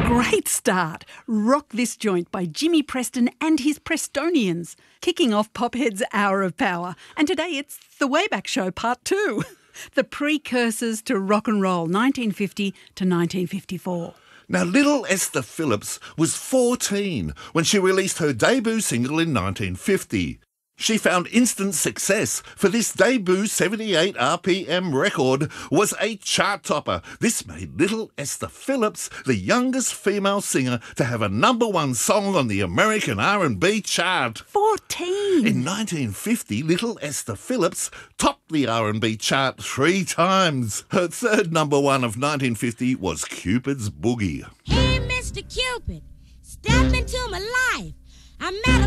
Great start. Rock This Joint by Jimmy Preston and his Prestonians, kicking off Pophead's Hour of Power. And today it's The Wayback Show Part 2, the precursors to rock and roll, 1950 to 1954. Now, little Esther Phillips was 14 when she released her debut single in 1950. She found instant success, for this debut 78 RPM record was a chart topper. This made little Esther Phillips the youngest female singer to have a #1 song on the American R&B chart. 14! In 1950, little Esther Phillips topped the R&B chart 3 times. Her third #1 of 1950 was Cupid's Boogie. Hey, Mr. Cupid, step into my life. I met a